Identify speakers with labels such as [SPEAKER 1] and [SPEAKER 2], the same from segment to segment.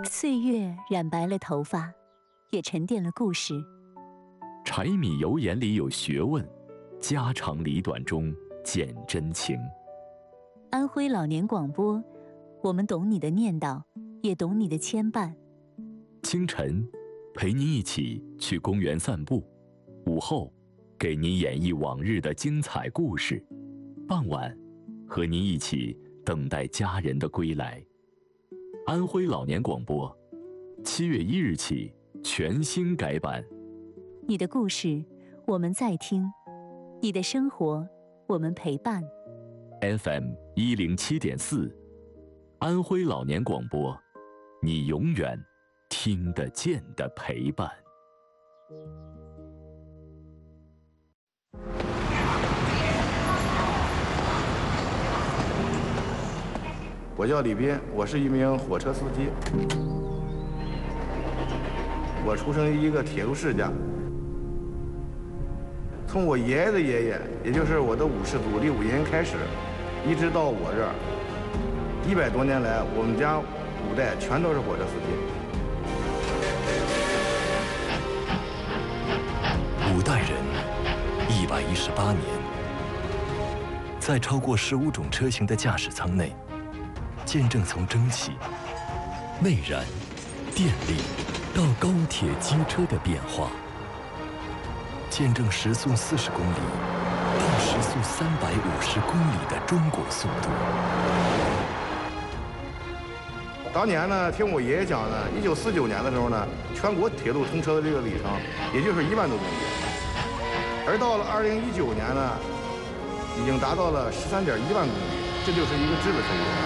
[SPEAKER 1] 岁月染白了头发，也沉淀了故事。
[SPEAKER 2] 柴米油盐里有学问，家长里短中见真情。
[SPEAKER 1] 安徽老年广播，我们懂你的念叨，也懂你的牵绊。
[SPEAKER 2] 清晨，陪您一起去公园散步；午后，给您演绎往日的精彩故事；傍晚，和您一起等待家人的归来。安徽老年广播，7月1日起全新改版。
[SPEAKER 1] 你的故事，我们在听；你的生活，我们陪伴。
[SPEAKER 2] FM 107.4，安徽老年广播，你永远听得见的陪伴。
[SPEAKER 3] 我叫李斌，我是一名火车司机。我出生于一个铁路世家，从我爷爷的爷爷，也就是我的五世祖李武银开始，一直到我这儿，100多年来，我们家5代全都是火车司机。
[SPEAKER 4] 5代人，118年，在超过15种车型的驾驶舱内，见证从蒸汽、内燃、电力到高铁、机车的变化，见证时速40公里到时速350公里的中国速度。
[SPEAKER 3] 当年呢，听我爷爷讲呢，1949年的时候呢，全国铁路通车的这个里程，也就是1万多公里，而到了2019年呢，已经达到了13.1万公里，这就是一个质的飞跃。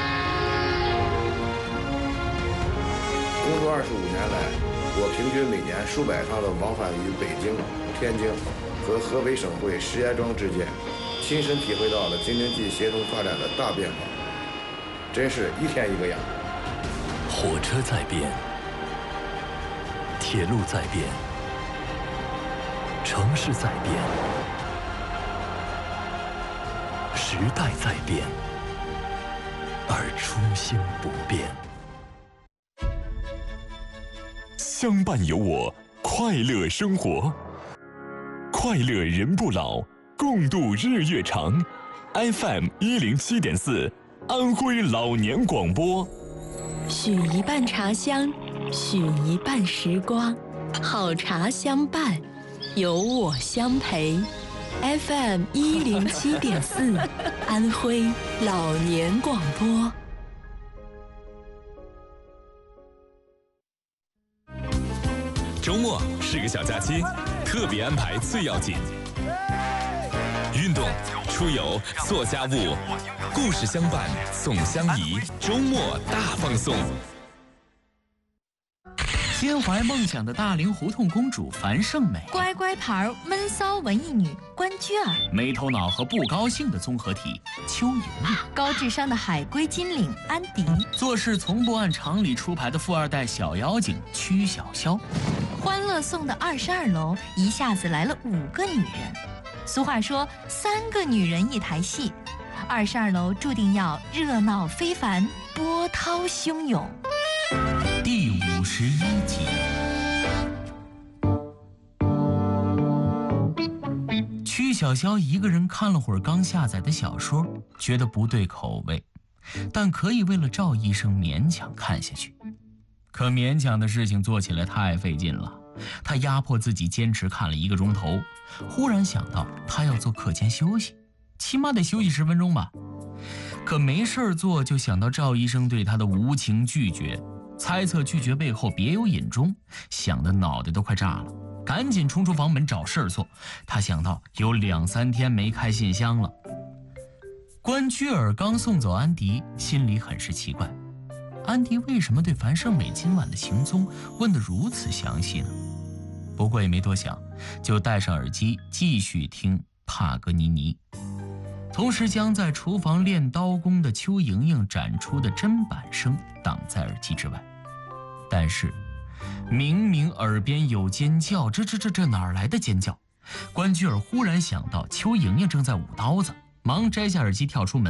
[SPEAKER 5] 工作25年来，我平均每年数百趟的往返于北京、天津和河北省会石家庄之间，亲身体会到了京津冀协同发展的大变化，真是一天一个样。
[SPEAKER 4] 火车在变，铁路在变，城市在变，时代在变，而初心不变。
[SPEAKER 2] 相伴有我，快乐生活，快乐人不老，共度日月长。FM 107.4，安徽老年广播。
[SPEAKER 6] 许一半茶香，许一半时光，好茶相伴，有我相陪。FM 107.4，安徽老年广播。
[SPEAKER 7] 周末是个小假期，特别安排最要紧。运动、出游、做家务，故事相伴，送相宜，周末大放送。
[SPEAKER 8] 心怀梦想的大龄胡同公主樊胜美，
[SPEAKER 9] 乖乖牌闷骚文艺女关雎尔，
[SPEAKER 8] 没头脑和不高兴的综合体邱莹莹，
[SPEAKER 9] 高智商的海归金领安迪，
[SPEAKER 8] 做事从不按常理出牌的富二代小妖精曲筱绡。
[SPEAKER 9] 欢乐颂的22楼一下子来了5个女人，俗话说3个女人一台戏，22楼注定要热闹非凡，波涛汹涌。
[SPEAKER 8] 第51集，曲筱绡一个人看了会儿刚下载的小说，觉得不对口味，但可以为了赵医生勉强看下去。可勉强的事情做起来太费劲了，他压迫自己坚持看了1个钟头，忽然想到他要做课间休息，起码得休息10分钟吧。可没事儿做，就想到赵医生对他的无情拒绝，猜测拒绝背后别有隐衷，想得脑袋都快炸了，赶紧冲出房门找事儿做。他想到有2、3天没开信箱了。关雎尔刚送走安迪，心里很是奇怪，安迪为什么对樊胜美今晚的行踪问得如此详细呢？不过也没多想，就戴上耳机继续听帕格尼尼，同时将在厨房练刀工的邱莹莹展出的砧板声挡在耳机之外。但是明明耳边有尖叫，这哪儿来的尖叫？关雎尔忽然想到邱莹莹正在舞刀子，忙摘下耳机跳出门。